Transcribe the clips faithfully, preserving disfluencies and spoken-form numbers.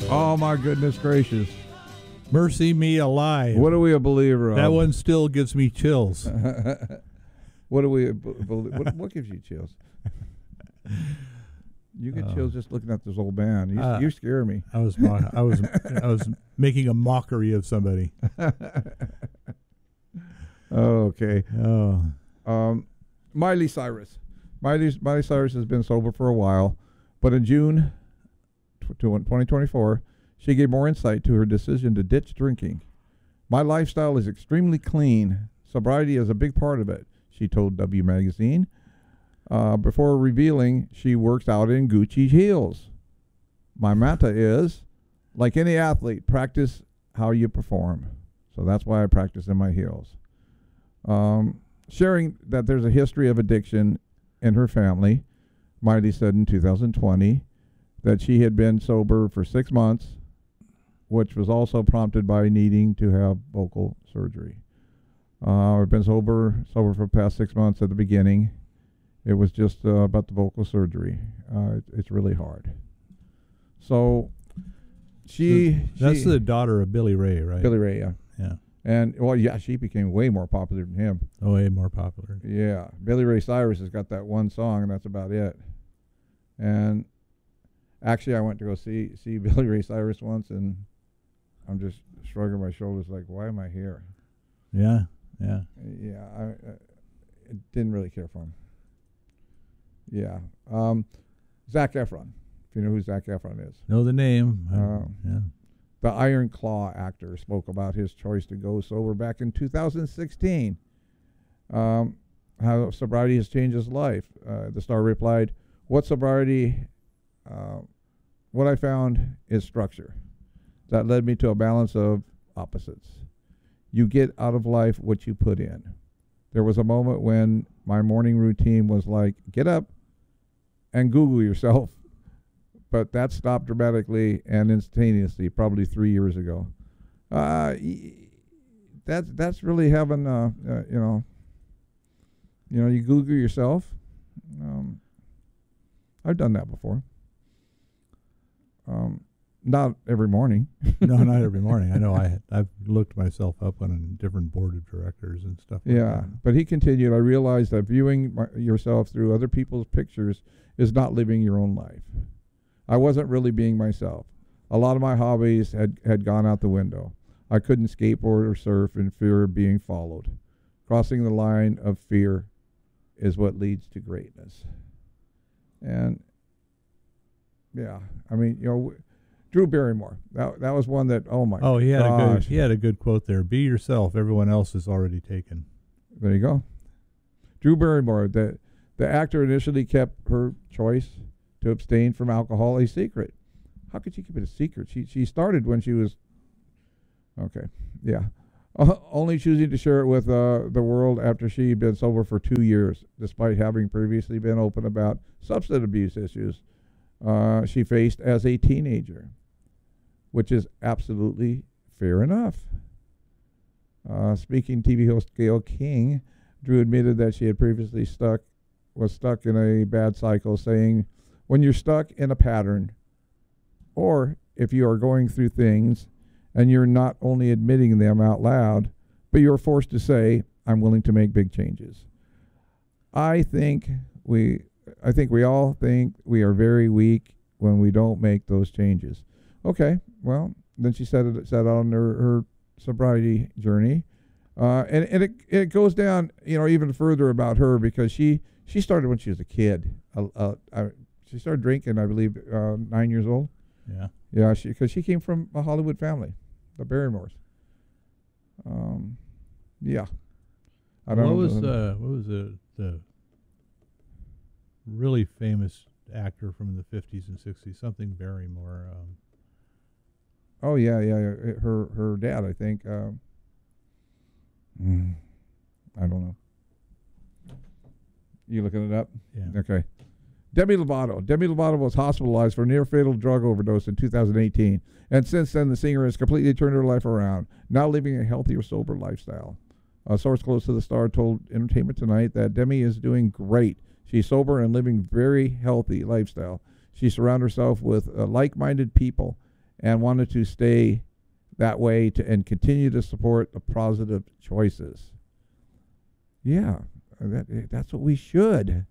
Oh, my goodness gracious. Mercy Me Alive. What are we a believer of? That one still gives me chills. What are we? A be- what, what gives you chills? You get Uh, chills just looking at this old band. You, uh, you scare me. I was mo- I was I was making a mockery of somebody. Okay. Oh, Um, Miley Cyrus. Miley, Miley Cyrus has been sober for a while, but in June tw- twenty twenty-four, she gave more insight to her decision to ditch drinking. My lifestyle is extremely clean. Sobriety is a big part of it, she told W Magazine. Uh, before revealing she works out in Gucci heels. My motto is, like any athlete, practice how you perform. So that's why I practice in my heels. Um, sharing that there's a history of addiction in her family, Miley said in two thousand twenty that she had been sober for six months, which was also prompted by needing to have vocal surgery. Uh, I've been sober sober for the past six months at the beginning. It was just uh, about the vocal surgery. Uh, it, it's really hard. So she... So that's she, the daughter of Billy Ray, right? Billy Ray, yeah. Yeah. And, well, yeah, she became way more popular than him. Oh, way more popular. Yeah. Billy Ray Cyrus has got that one song, and that's about it. And actually, I went to go see, see Billy Ray Cyrus once, and I'm just shrugging my shoulders like, why am I here? Yeah, yeah. Yeah, I, I didn't really care for him. Yeah. Um, Zac Efron, if you know who Zac Efron is. Know the name. Uh, yeah. The Iron Claw actor spoke about his choice to go sober back in two thousand sixteen. Um, how sobriety has changed his life. Uh, the star replied, what sobriety, uh, what I found is structure. That led me to a balance of opposites. You get out of life what you put in. There was a moment when my morning routine was like, get up and Google yourself. But that stopped dramatically and instantaneously, probably three years ago. Uh, that's that's really having, uh, uh, you know, you know, you Google yourself. Um, I've done that before. Um, not every morning. No, not every morning. I know. I I've looked myself up on a different board of directors and stuff. Like Yeah, that. but he continued. I realized that viewing my, yourself through other people's pictures is not living your own life. I wasn't really being myself. A lot of my hobbies had, had gone out the window. I couldn't skateboard or surf in fear of being followed. Crossing the line of fear is what leads to greatness. And, yeah, I mean, you know, w- Drew Barrymore, that that was one that, oh, my Oh, he had gosh. a good he had a good quote there. Be yourself. Everyone else is already taken. There you go. Drew Barrymore, the, the actor initially kept her choice to abstain from alcohol a secret. How could she keep it a secret? She she started when she was, okay, yeah. Uh, only choosing to share it with uh, the world after she'd been sober for two years, despite having previously been open about substance abuse issues uh, she faced as a teenager, which is absolutely fair enough. Uh, speaking T V host Gayle King, Drew admitted that she had previously stuck, was stuck in a bad cycle, saying, when you're stuck in a pattern, or if you are going through things and you're not only admitting them out loud, but you're forced to say, I'm willing to make big changes. I think we I think we all think we are very weak when we don't make those changes. Okay, well, then she set it set on her, her sobriety journey. Uh, and and it, it goes down, you know, even further about her because she, she started when she was a kid. Uh, uh, I, She started drinking, I believe, uh, nine years old. Yeah. Yeah, she because she came from a Hollywood family, the Barrymores. Um, yeah. I don't what know. was uh, what was the the really famous actor from the fifties and sixties? Something Barrymore. Um, oh yeah, yeah, yeah. Her her dad, I think. Um, mm, I don't know. You looking it up? Yeah. Okay. Demi Lovato. Demi Lovato was hospitalized for a near-fatal drug overdose in two thousand eighteen, and since then the singer has completely turned her life around, now living a healthier, sober lifestyle. A source close to the star told Entertainment Tonight that Demi is doing great. She's sober and living very healthy lifestyle. She surrounds herself with uh, like-minded people and wanted to stay that way to and continue to support the positive choices. Yeah, that that's what we should.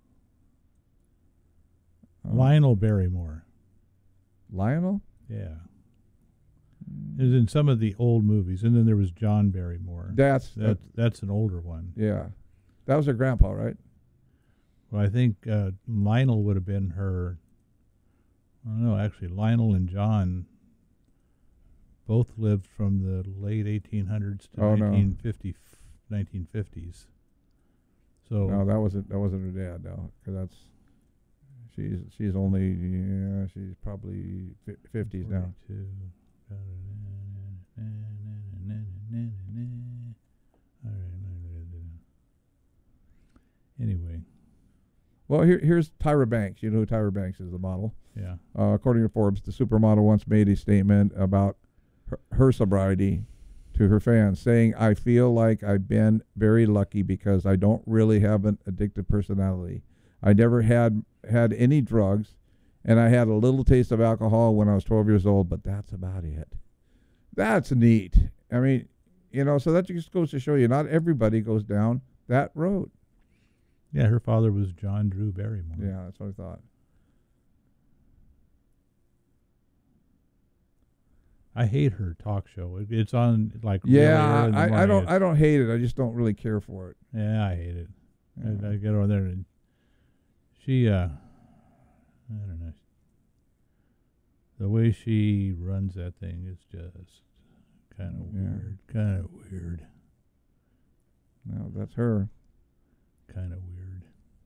Um, Lionel Barrymore. Lionel? Yeah. It was in some of the old movies, and then there was John Barrymore. That's That, that's an older one. yeah. That was her grandpa, right? Well, I think uh, Lionel would have been her. I don't know, actually, Lionel and John both lived from the late eighteen hundreds to Oh, no. nineteen fifty, nineteen fifties. So No, that wasn't that wasn't her dad. No, because that's she's she's only yeah she's probably fifties now. forty-two. Anyway, Well, here here's Tyra Banks. You know who Tyra Banks is, the model. yeah. Uh, according to Forbes, the supermodel once made a statement about her, her sobriety to her fans, saying, "I feel like I've been very lucky because I don't really have an addictive personality. I never had had any drugs, and I had a little taste of alcohol when I was twelve years old, but that's about it." That's neat. I mean, you know, so that just goes to show you not everybody goes down that road. Yeah, her father was John Drew Barrymore. Yeah, that's what I thought. I hate her talk show. It, it's on like Yeah, really early in the I, I morning. don't It's- I don't hate it. I just don't really care for it. Yeah, I hate it. Yeah. I, I get over there and she, uh, I don't know. The way she runs that thing is just kind of Yeah. weird. Kind of weird. No, that's her. Kind of weird.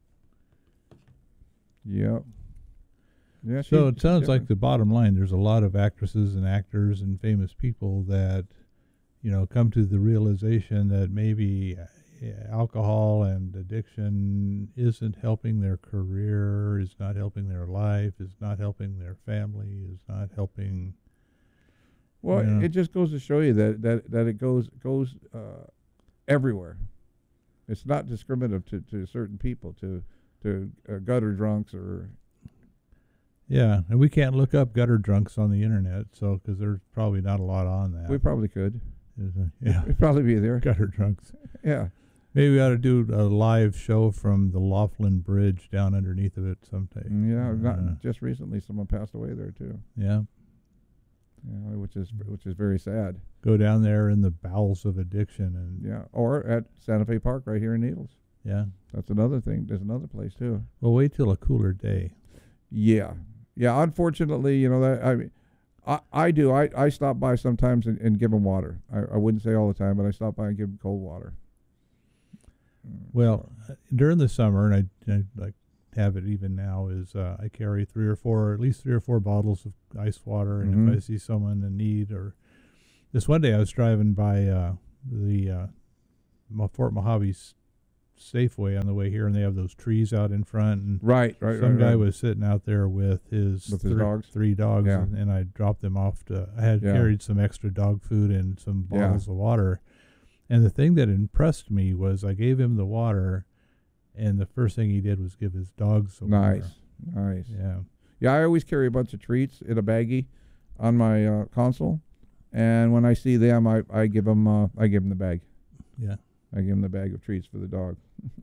Yep. Yeah. So she's- it sounds she's like the bottom line, there's a lot of actresses and actors and famous people that, you know, come to the realization that maybe uh, alcohol and addiction isn't helping their career, is not helping their life, is not helping their family, is not helping. Well, Yeah. it just goes to show you that that, that it goes goes uh, everywhere. It's not discriminative to, to certain people, to to uh, gutter drunks or. Yeah, and we can't look up gutter drunks on the internet, so because there's probably not a lot on that. We probably could. There's a- yeah, It'd probably be there. gutter drunks. Yeah. Maybe we ought to do a live show from the Laughlin Bridge down underneath of it someday. Yeah. Not Uh, just recently, someone passed away there too. yeah. Yeah, which is which is very sad. Go down there in the bowels of addiction and Yeah. Or at Santa Fe Park right here in Needles. yeah. That's another thing. There's another place too. Well, wait till a cooler day. Yeah, yeah. Unfortunately, you know that I mean, I, I do. I, I stop by sometimes and, and give them water. I, I wouldn't say all the time, but I stop by and give them cold water. Mm, Well, so- uh, during the summer, and I, I like have it even now, is uh, I carry three or four, at least three or four bottles of ice water, and Mhm. if I see someone in need, or this one day I was driving by uh, the uh, Mo- Fort Mojave S- Safeway on the way here, and they have those trees out in front, and right, right, some right, guy right. was sitting out there with his, With his three, dogs? three dogs, Yeah. and, and I dropped them off to. I had Yeah. carried some extra dog food and some Yeah. bottles of water, and the thing that impressed me was I gave him the water, and the first thing he did was give his dogs some water. Nice, nice. Yeah, Yeah, I always carry a bunch of treats in a baggie on my uh, console, and when I see them, I, I give them uh, I give them the bag. yeah. I give them the bag of treats for the dog,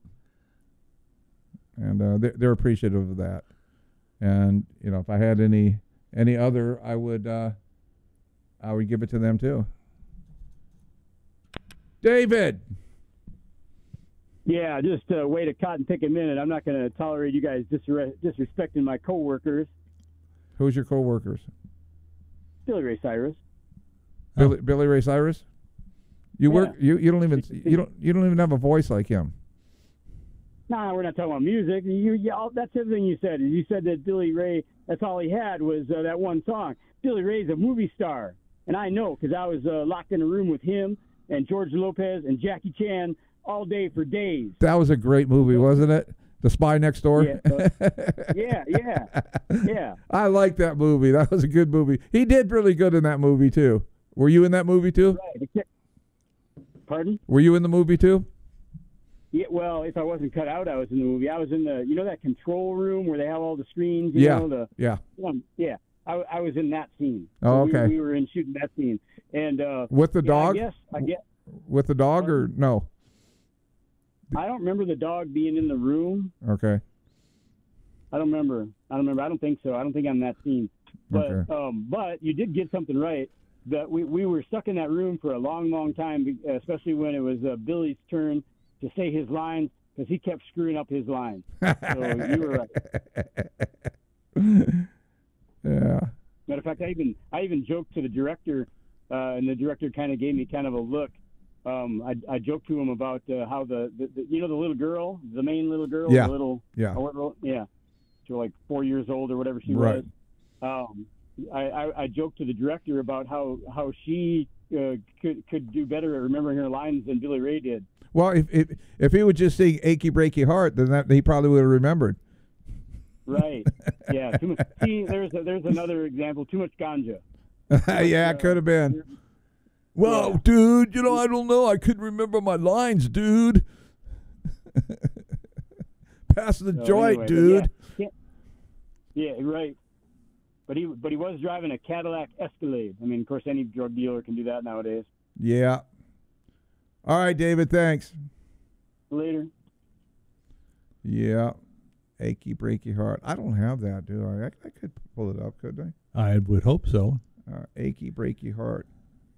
and uh, they're, they're appreciative of that. And you know, if I had any any other, I would uh, I would give it to them too. David, Yeah, just uh, wait a cotton pick a minute. I'm not going to tolerate you guys disre- disrespecting my coworkers. who's your coworkers? Billy Ray Cyrus. Billy, Billy Ray Cyrus. You Yeah. work. You, you don't even you don't you don't even have a voice like him. Nah, we're not talking about music. You, you, all, that's everything you said. You said that Billy Ray, that's all he had was uh, that one song. Billy Ray's a movie star, and I know because I was uh, locked in a room with him and George Lopez and Jackie Chan all day for days. That was a great movie, wasn't it? The Spy Next Door. Yeah, uh, yeah, yeah, yeah. I like that movie. That was a good movie. He did really good in that movie too. Were you in that movie too? Right. Except, pardon? Were you in the movie too? Yeah, well, if I wasn't cut out, I was in the movie. I was in the, you know, that control room where they have all the screens. You Yeah. Know, the, Yeah. one, yeah. I, I was in that scene. Oh, So we- okay. We, were in shooting that scene, and uh, With the yeah, dog? I guess I guess With the dog or no? I don't remember the dog being in the room. Okay. I don't remember. I don't remember. I don't think so. I don't think I'm in that scene. But Okay. um, but you did get something right. That we, we were stuck in that room for a long, long time, be- especially when it was uh, Billy's turn to say his lines because he kept screwing up his lines. So you were right. Yeah. Matter of fact, I even I even joked to the director, uh, and the director kind of gave me kind of a look. Um, I, I joked to him about uh, how the, the, the you know the little girl, the main little girl, Yeah. the little Yeah. oh, what- yeah, she was like four years old or whatever she Right. was. Um, I, I, I joked to the director about how how she uh, could could do better at remembering her lines than Billy Ray did. Well, if if if he would just sing "Achy Breaky Heart," then that he probably would have remembered. Right? Yeah. Too much. See, there's a, there's another example. Too much ganja. Yeah, it could have been. Well, Yeah. dude, you know, I don't know. I couldn't remember my lines, dude. Pass the So joint, anyway, but dude. Yeah, yeah, right. But he but he was driving a Cadillac Escalade. I mean, of course, any drug dealer can do that nowadays. Yeah. All right, David. Thanks. Later. Yeah. Achy breaky heart. I don't have that, do I? I, I could pull it up, couldn't I would hope so. I? Uh, achy breaky heart.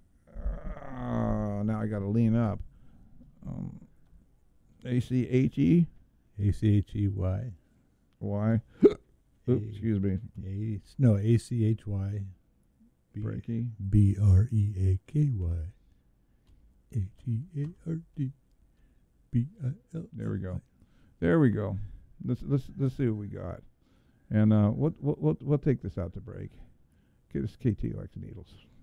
Uh, now I got to lean up. Um, A C H E A C H E Y. Y. Oops, excuse me. A, no, A C H Y. B- Breaky. B R E A K Y. H E A R D. B I L. There we go. There we go. Let's let's let's see what we got. And uh, we'll, we'll we'll we'll take this out to break. Okay, this K T likes needles.